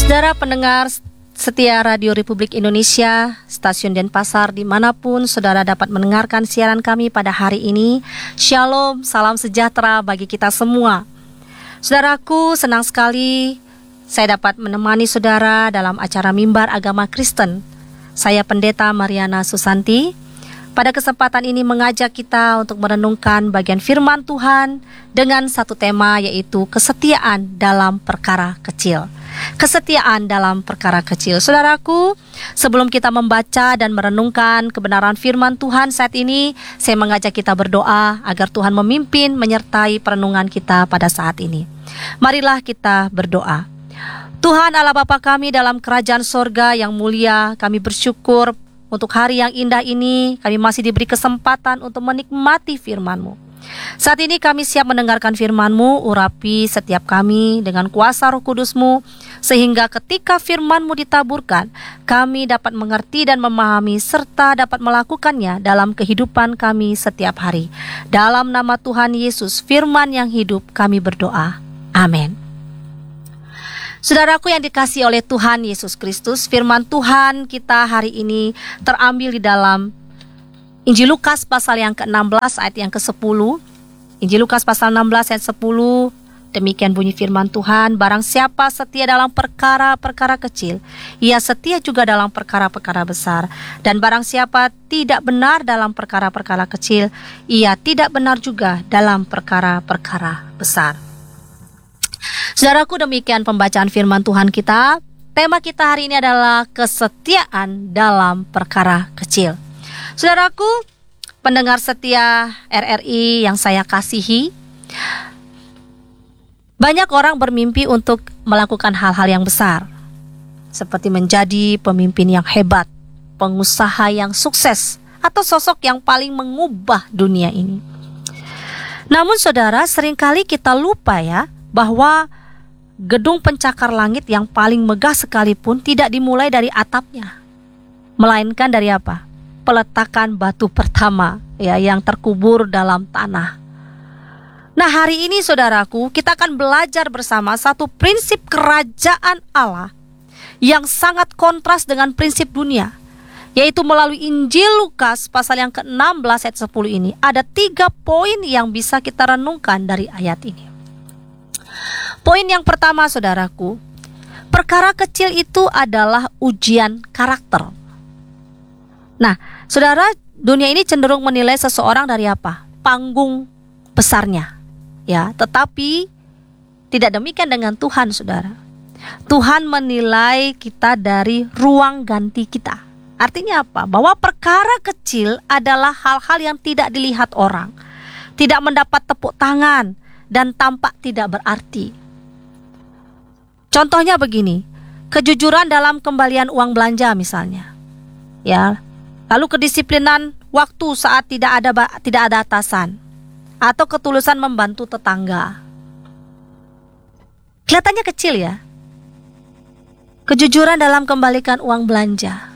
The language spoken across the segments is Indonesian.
Saudara pendengar setia Radio Republik Indonesia, stasiun Denpasar, dimanapun saudara dapat mendengarkan siaran kami pada hari ini. Shalom, salam sejahtera bagi kita semua. Saudaraku, senang sekali saya dapat menemani saudara dalam acara Mimbar Agama Kristen. Saya Pendeta Mariana Susanti. Pada kesempatan ini mengajak kita untuk merenungkan bagian firman Tuhan dengan satu tema, yaitu kesetiaan dalam perkara kecil. Kesetiaan dalam perkara kecil. Saudaraku, sebelum kita membaca dan merenungkan kebenaran firman Tuhan saat ini, saya mengajak kita berdoa agar Tuhan memimpin menyertai perenungan kita pada saat ini. Marilah kita berdoa. Tuhan Allah Bapa kami dalam kerajaan sorga yang mulia, kami bersyukur untuk hari yang indah ini. Kami masih diberi kesempatan untuk menikmati firman-Mu. Saat ini kami siap mendengarkan firman-Mu. Urapi setiap kami dengan kuasa Roh Kudus-Mu, sehingga ketika firman-Mu ditaburkan, kami dapat mengerti dan memahami serta dapat melakukannya dalam kehidupan kami setiap hari. Dalam nama Tuhan Yesus, firman yang hidup, kami berdoa. Amin. Saudaraku yang dikasihi oleh Tuhan Yesus Kristus, firman Tuhan kita hari ini terambil di dalam Injil Lukas pasal yang ke-16 ayat yang ke-10. Injil Lukas pasal 16 ayat 10, demikian bunyi firman Tuhan, barang siapa setia dalam perkara-perkara kecil, ia setia juga dalam perkara-perkara besar. Dan barang siapa tidak benar dalam perkara-perkara kecil, ia tidak benar juga dalam perkara-perkara besar. Saudaraku, demikian pembacaan firman Tuhan kita. Tema kita hari ini adalah kesetiaan dalam perkara kecil. Saudaraku, pendengar setia RRI yang saya kasihi, banyak orang bermimpi untuk melakukan hal-hal yang besar, seperti menjadi pemimpin yang hebat, pengusaha yang sukses, atau sosok yang paling mengubah dunia ini. Namun saudara, seringkali kita lupa ya, bahwa gedung pencakar langit yang paling megah sekalipun tidak dimulai dari atapnya, melainkan dari apa? Peletakan batu pertama ya, yang terkubur dalam tanah. Nah, hari ini saudaraku, kita akan belajar bersama satu prinsip kerajaan Allah yang sangat kontras dengan prinsip dunia, yaitu melalui Injil Lukas pasal yang ke-16 ayat 10 ini. Ada 3 poin yang bisa kita renungkan dari ayat ini. Poin yang pertama saudaraku, perkara kecil itu adalah ujian karakter. Nah, saudara, dunia ini cenderung menilai seseorang dari apa? Panggung besarnya. Ya, tetapi tidak demikian dengan Tuhan, saudara. Tuhan menilai kita dari ruang ganti kita. Artinya apa? Bahwa perkara kecil adalah hal-hal yang tidak dilihat orang, tidak mendapat tepuk tangan, dan tampak tidak berarti. Contohnya begini, kejujuran dalam kembalian uang belanja misalnya, ya. Lalu kedisiplinan waktu saat tidak ada atasan, atau ketulusan membantu tetangga. Kelihatannya kecil ya. Kejujuran dalam kembalikan uang belanja.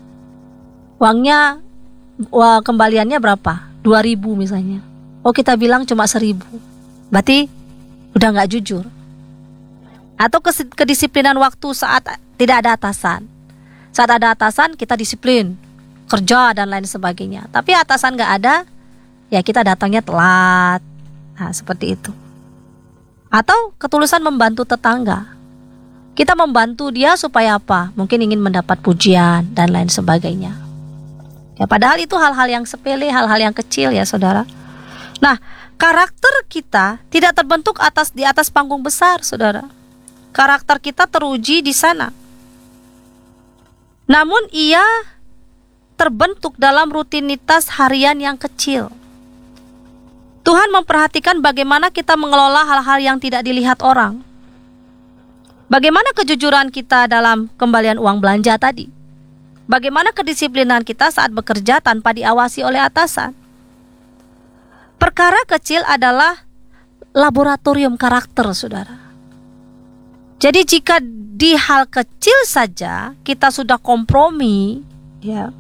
Kembaliannya berapa? 2.000 misalnya. Oh, kita bilang cuma 1.000. Berarti udah gak jujur. Atau kedisiplinan waktu saat tidak ada atasan. Saat ada atasan kita disiplin, kerja dan lain sebagainya. Tapi atasan gak ada, ya kita datangnya telat. Nah, seperti itu. Atau ketulusan membantu tetangga. Kita membantu dia supaya apa? Mungkin ingin mendapat pujian dan lain sebagainya. Ya, padahal itu hal-hal yang sepele, hal-hal yang kecil ya saudara. Nah, karakter kita tidak terbentuk di atas panggung besar, saudara. Karakter kita teruji di sana. Namun ia terbentuk dalam rutinitas harian yang kecil. Tuhan memperhatikan bagaimana kita mengelola hal-hal yang tidak dilihat orang. Bagaimana kejujuran kita dalam kembalian uang belanja tadi. Bagaimana kedisiplinan kita saat bekerja tanpa diawasi oleh atasan. Perkara kecil adalah laboratorium karakter, saudara. Jadi jika di hal kecil saja kita sudah kompromi, ya,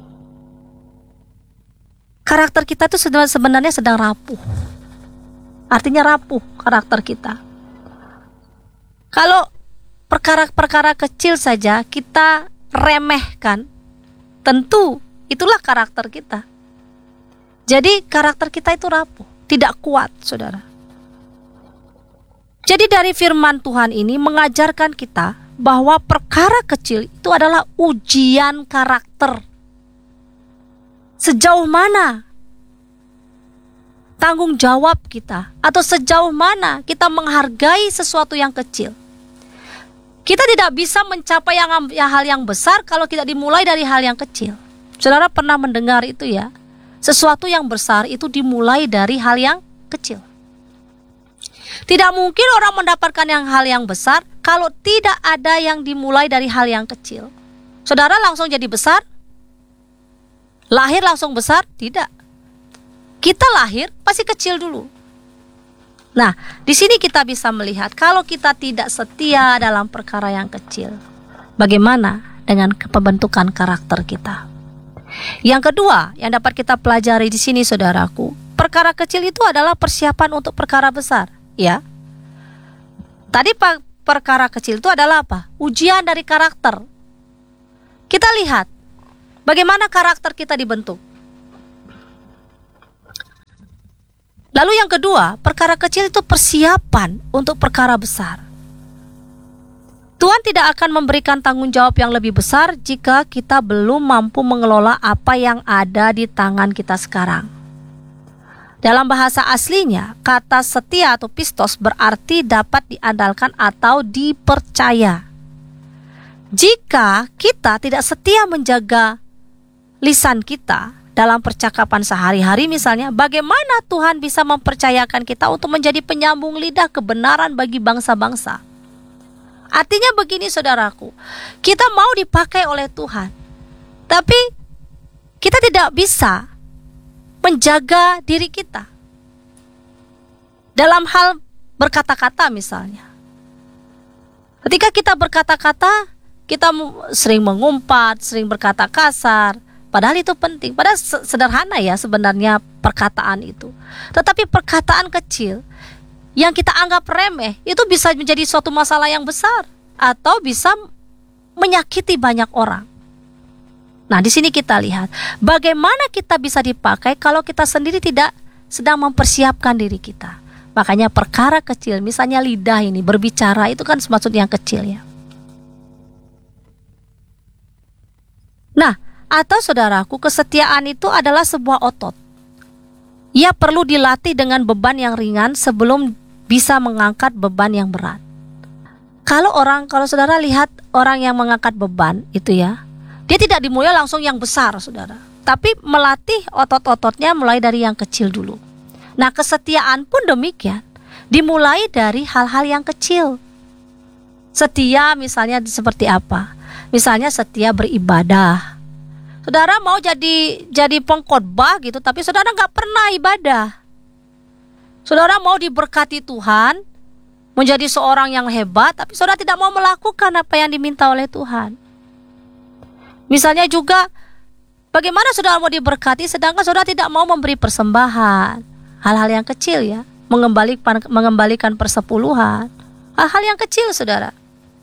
karakter kita itu sebenarnya sedang rapuh. Artinya rapuh karakter kita. Kalau perkara-perkara kecil saja kita remehkan, tentu itulah karakter kita. Jadi karakter kita itu rapuh, tidak kuat, saudara. Jadi dari firman Tuhan ini mengajarkan kita bahwa perkara kecil itu adalah ujian karakter. Sejauh mana tanggung jawab kita, atau sejauh mana kita menghargai sesuatu yang kecil. Kita tidak bisa mencapai hal yang besar kalau tidak dimulai dari hal yang kecil. Saudara pernah mendengar itu ya? Sesuatu yang besar itu dimulai dari hal yang kecil. Tidak mungkin orang mendapatkan hal yang besar kalau tidak ada yang dimulai dari hal yang kecil. Saudara langsung jadi besar? Lahir langsung besar? Tidak. Kita lahir pasti kecil dulu. Nah, di sini kita bisa melihat kalau kita tidak setia dalam perkara yang kecil, bagaimana dengan pembentukan karakter kita? Yang kedua yang dapat kita pelajari di sini, saudaraku, perkara kecil itu adalah persiapan untuk perkara besar, ya. Tadi perkara kecil itu adalah apa? Ujian dari karakter. Kita lihat bagaimana karakter kita dibentuk. Lalu yang kedua, perkara kecil itu persiapan untuk perkara besar. Tuhan tidak akan memberikan tanggung jawab yang lebih besar jika kita belum mampu mengelola apa yang ada di tangan kita sekarang. Dalam bahasa aslinya, kata setia atau pistos berarti dapat diandalkan atau dipercaya. Jika kita tidak setia menjaga lisan kita dalam percakapan sehari-hari misalnya, bagaimana Tuhan bisa mempercayakan kita untuk menjadi penyambung lidah kebenaran bagi bangsa-bangsa? Artinya begini, saudaraku, kita mau dipakai oleh Tuhan, tapi kita tidak bisa menjaga diri kita dalam hal berkata-kata misalnya. Ketika kita berkata-kata, kita sering mengumpat, sering berkata kasar. Padahal itu penting, padahal sederhana ya sebenarnya perkataan itu. Tetapi perkataan kecil yang kita anggap remeh itu bisa menjadi suatu masalah yang besar atau bisa menyakiti banyak orang. Nah, di sini kita lihat bagaimana kita bisa dipakai kalau kita sendiri tidak sedang mempersiapkan diri kita. Makanya perkara kecil, misalnya lidah ini berbicara, itu kan maksud yang kecil ya. Nah, atau saudaraku, kesetiaan itu adalah sebuah otot. Ia perlu dilatih dengan beban yang ringan sebelum bisa mengangkat beban yang berat. Kalau saudara lihat orang yang mengangkat beban itu ya, dia tidak dimulai langsung yang besar, saudara. Tapi melatih otot-ototnya mulai dari yang kecil dulu. Nah, kesetiaan pun demikian. Dimulai dari hal-hal yang kecil. Setia misalnya seperti apa? Misalnya setia beribadah. Saudara mau jadi pengkhotbah gitu, tapi saudara nggak pernah ibadah. Saudara mau diberkati Tuhan, menjadi seorang yang hebat, tapi saudara tidak mau melakukan apa yang diminta oleh Tuhan. Misalnya juga, bagaimana saudara mau diberkati, sedangkan saudara tidak mau memberi persembahan, hal-hal yang kecil ya, mengembalikan persepuluhan, hal-hal yang kecil, saudara.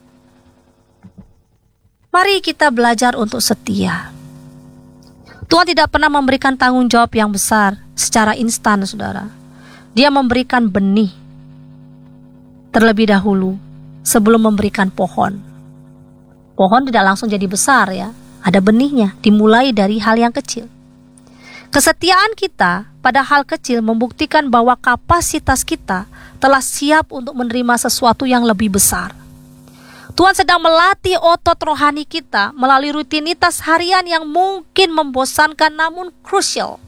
Mari kita belajar untuk setia. Tuhan tidak pernah memberikan tanggung jawab yang besar secara instan, saudara. Dia memberikan benih terlebih dahulu sebelum memberikan pohon. Pohon tidak langsung jadi besar ya, ada benihnya, dimulai dari hal yang kecil. Kesetiaan kita pada hal kecil membuktikan bahwa kapasitas kita telah siap untuk menerima sesuatu yang lebih besar. Tuhan sedang melatih otot rohani kita melalui rutinitas harian yang mungkin membosankan namun krusial.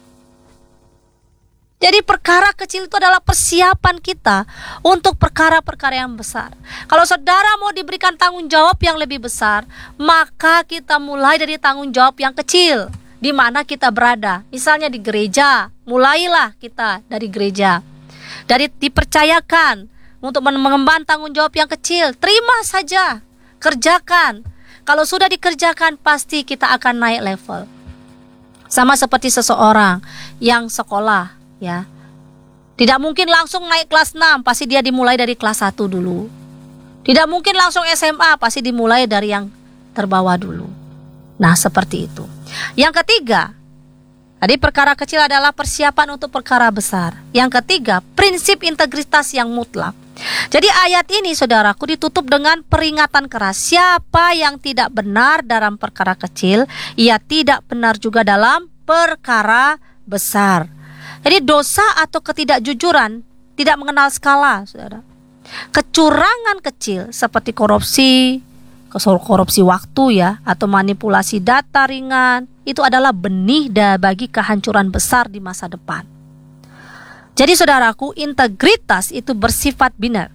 Jadi perkara kecil itu adalah persiapan kita untuk perkara-perkara yang besar. Kalau saudara mau diberikan tanggung jawab yang lebih besar, maka kita mulai dari tanggung jawab yang kecil di mana kita berada. Misalnya di gereja, mulailah kita dari gereja. Dari dipercayakan untuk mengemban tanggung jawab yang kecil, terima saja, kerjakan. Kalau sudah dikerjakan, pasti kita akan naik level. Sama seperti seseorang yang sekolah, ya. Tidak mungkin langsung naik kelas 6, pasti dia dimulai dari kelas 1 dulu. Tidak mungkin langsung SMA, pasti dimulai dari yang terbawah dulu. Nah, seperti itu. Yang ketiga, tadi perkara kecil adalah persiapan untuk perkara besar. Yang ketiga, prinsip integritas yang mutlak. Jadi ayat ini saudaraku ditutup dengan peringatan keras. Siapa yang tidak benar dalam perkara kecil, ia tidak benar juga dalam perkara besar. Jadi dosa atau ketidakjujuran tidak mengenal skala, saudara. Kecurangan kecil seperti korupsi waktu ya, atau manipulasi data ringan, itu adalah benih bagi kehancuran besar di masa depan. Jadi saudaraku, integritas itu bersifat binar.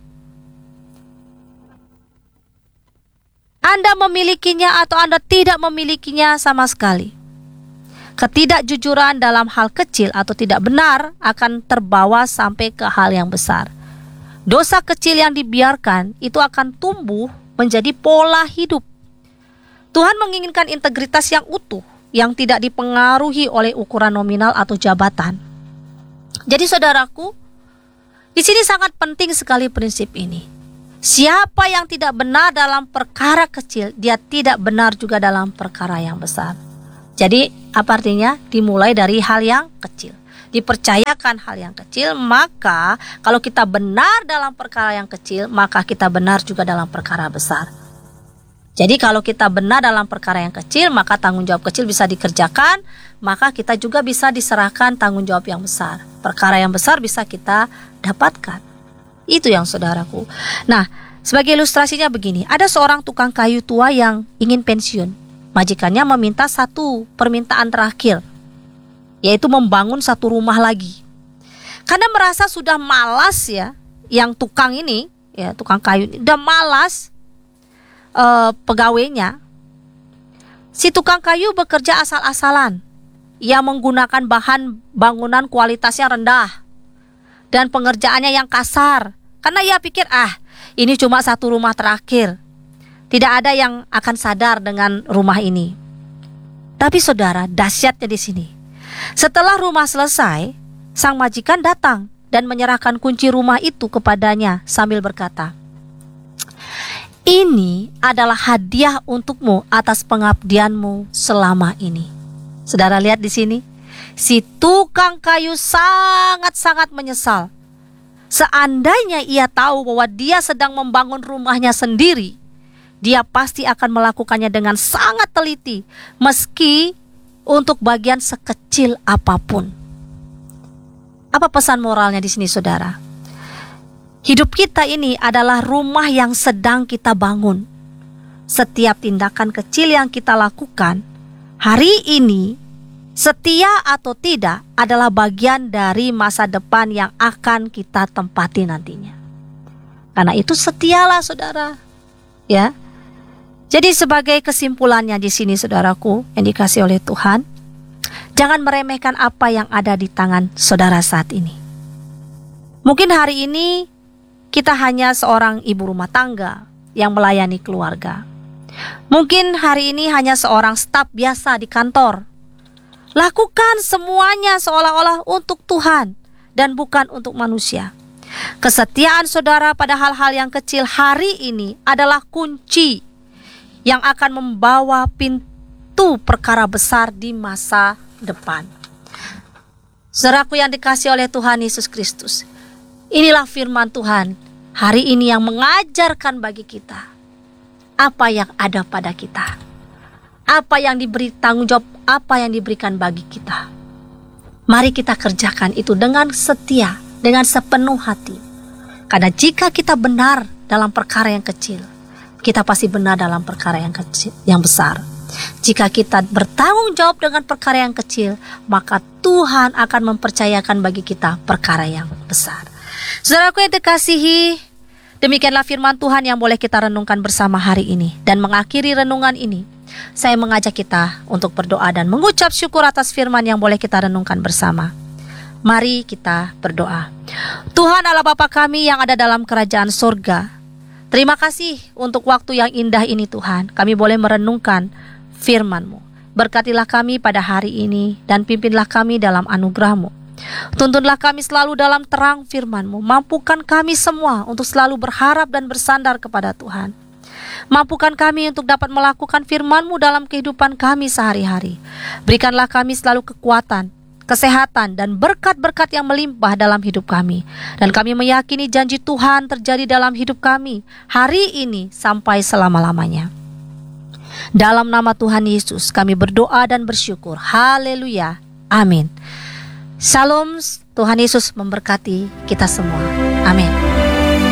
Anda memilikinya atau Anda tidak memilikinya sama sekali. Ketidakjujuran dalam hal kecil atau tidak benar akan terbawa sampai ke hal yang besar. Dosa kecil yang dibiarkan itu akan tumbuh menjadi pola hidup. Tuhan menginginkan integritas yang utuh, yang tidak dipengaruhi oleh ukuran nominal atau jabatan. Jadi saudaraku, di sini sangat penting sekali prinsip ini. Siapa yang tidak benar dalam perkara kecil, dia tidak benar juga dalam perkara yang besar. Jadi apa artinya? Dimulai dari hal yang kecil, dipercayakan hal yang kecil. Maka kalau kita benar dalam perkara yang kecil, maka kita benar juga dalam perkara besar. Jadi kalau kita benar dalam perkara yang kecil, maka tanggung jawab kecil bisa dikerjakan, maka kita juga bisa diserahkan tanggung jawab yang besar. Perkara yang besar bisa kita dapatkan. Itu yang saudaraku. Nah, sebagai ilustrasinya begini, ada seorang tukang kayu tua yang ingin pensiun. Majikannya meminta satu permintaan terakhir, yaitu membangun satu rumah lagi. Karena merasa sudah malas ya, yang tukang ini, ya tukang kayu ini, udah malas pegawainya. Si tukang kayu bekerja asal-asalan. Ia menggunakan bahan bangunan kualitasnya rendah dan pengerjaannya yang kasar. Karena ia pikir, ini cuma satu rumah terakhir. Tidak ada yang akan sadar dengan rumah ini. Tapi saudara, dahsyatnya di sini. Setelah rumah selesai, sang majikan datang dan menyerahkan kunci rumah itu kepadanya sambil berkata, "Ini adalah hadiah untukmu atas pengabdianmu selama ini." Saudara lihat di sini, si tukang kayu sangat-sangat menyesal. Seandainya ia tahu bahwa dia sedang membangun rumahnya sendiri, dia pasti akan melakukannya dengan sangat teliti, meski untuk bagian sekecil apapun. Apa pesan moralnya di sini, saudara? Hidup kita ini adalah rumah yang sedang kita bangun. Setiap tindakan kecil yang kita lakukan hari ini, setia atau tidak, adalah bagian dari masa depan yang akan kita tempati nantinya. Karena itu setialah, saudara. Ya. Jadi sebagai kesimpulannya di sini, saudaraku yang dikasihi oleh Tuhan, jangan meremehkan apa yang ada di tangan saudara saat ini. Mungkin hari ini kita hanya seorang ibu rumah tangga yang melayani keluarga. Mungkin hari ini hanya seorang staf biasa di kantor. Lakukan semuanya seolah-olah untuk Tuhan dan bukan untuk manusia. Kesetiaan saudara pada hal-hal yang kecil hari ini adalah kunci yang akan membawa pintu perkara besar di masa depan. Saudaraku yang dikasihi oleh Tuhan Yesus Kristus, inilah firman Tuhan hari ini yang mengajarkan bagi kita apa yang ada pada kita, apa yang diberi tanggung jawab, apa yang diberikan bagi kita. Mari kita kerjakan itu dengan setia, dengan sepenuh hati. Karena jika kita benar dalam perkara yang kecil, kita pasti benar dalam perkara yang kecil, yang besar. Jika kita bertanggung jawab dengan perkara yang kecil, maka Tuhan akan mempercayakan bagi kita perkara yang besar. Saudaraku yang dikasihi, demikianlah firman Tuhan yang boleh kita renungkan bersama hari ini. Dan mengakhiri renungan ini, saya mengajak kita untuk berdoa dan mengucap syukur atas firman yang boleh kita renungkan bersama. Mari kita berdoa. Tuhan Allah Bapa kami yang ada dalam kerajaan surga, terima kasih untuk waktu yang indah ini Tuhan. Kami boleh merenungkan firman-Mu. Berkatilah kami pada hari ini dan pimpinlah kami dalam anugerah-Mu. Tuntunlah kami selalu dalam terang firman-Mu. Mampukan kami semua untuk selalu berharap dan bersandar kepada Tuhan. Mampukan kami untuk dapat melakukan firman-Mu dalam kehidupan kami sehari-hari. Berikanlah kami selalu kekuatan, kesehatan, dan berkat-berkat yang melimpah dalam hidup kami. Dan kami meyakini janji Tuhan terjadi dalam hidup kami hari ini sampai selama-lamanya. Dalam nama Tuhan Yesus kami berdoa dan bersyukur. Haleluya. Amin. Shalom, Tuhan Yesus memberkati kita semua. Amin.